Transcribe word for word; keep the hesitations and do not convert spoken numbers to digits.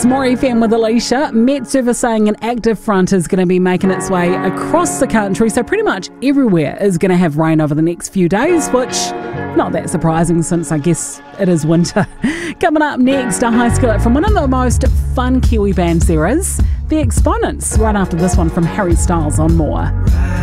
It's More F M with Alicia. Met Service saying an active front is going to be making its way across the country, so pretty much everywhere is going to have rain over the next few days, which not that surprising since I guess it is winter. Coming up next, a high skillet from one of the most fun Kiwi bands there is, The Exponents, right after this one from Harry Styles on More.